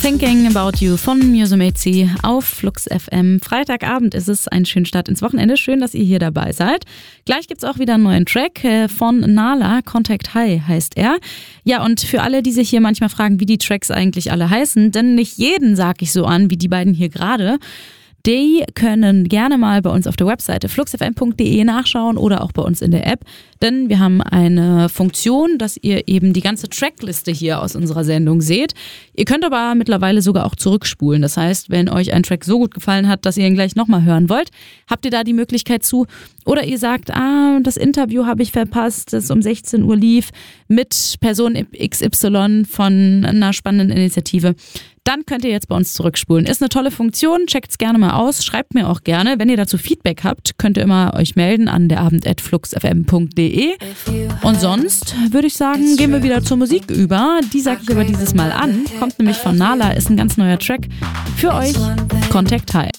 Thinking About You von Musumeci auf Flux FM. Freitagabend ist es, ein schöner Start ins Wochenende. Schön, dass ihr hier dabei seid. Gleich gibt's auch wieder einen neuen Track von Nala, Contact High heißt er. Ja, und für alle, die sich hier manchmal fragen, wie die Tracks eigentlich alle heißen, denn nicht jeden sag ich so an, wie die beiden hier gerade. Die können gerne mal bei uns auf der Webseite fluxfm.de nachschauen oder auch bei uns in der App, denn wir haben eine Funktion, dass ihr eben die ganze Trackliste hier aus unserer Sendung seht. Ihr könnt aber mittlerweile sogar auch zurückspulen. Das heißt, wenn euch ein Track so gut gefallen hat, dass ihr ihn gleich nochmal hören wollt, habt ihr da die Möglichkeit zu. Oder ihr sagt, das Interview habe ich verpasst, das um 16 Uhr lief mit Person XY von einer spannenden Initiative. Dann könnt ihr jetzt bei uns zurückspulen. Ist eine tolle Funktion, checkt's gerne mal aus, schreibt mir auch gerne. Wenn ihr dazu Feedback habt, könnt ihr immer euch melden an derabend@fluxfm.de. Und sonst würde ich sagen, gehen wir wieder zur Musik über. Die sage ich aber dieses Mal an. Kommt nämlich von Nala, ist ein ganz neuer Track für euch. Contact High.